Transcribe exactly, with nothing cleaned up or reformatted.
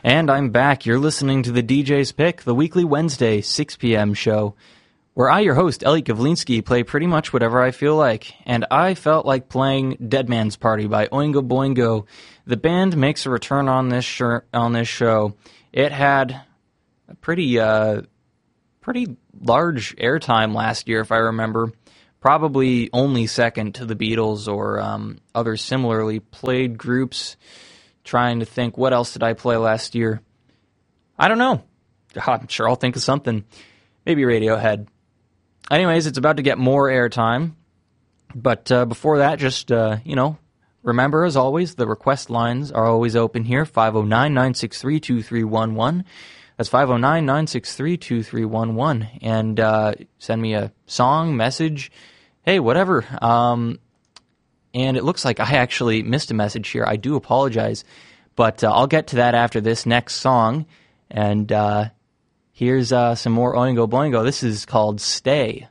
And I'm back. You're listening to the D J's Pick, the weekly Wednesday, six p.m. show, where I, your host, Elliot Gavlinsky, play pretty much whatever I feel like. And I felt like playing Dead Man's Party by Oingo Boingo. The band makes a return on this sh- on this show. It had a pretty, uh, pretty large airtime last year, if I remember. Probably only second to the Beatles or um, other similarly played groups. Trying to think, what else did I play last year? I don't know. I'm sure I'll think of something. Maybe Radiohead. Anyways, it's about to get more airtime. But uh, before that, just, uh, you know, remember, as always, the request lines are always open here, five oh nine, nine six three, two three one one. That's five oh nine, nine six three, two three one one. And uh, send me a song, message, hey, whatever. Um... And it looks like I actually missed a message here. I do apologize. But uh, I'll get to that after this next song. And uh, here's uh, some more Oingo Boingo. This is called Stay.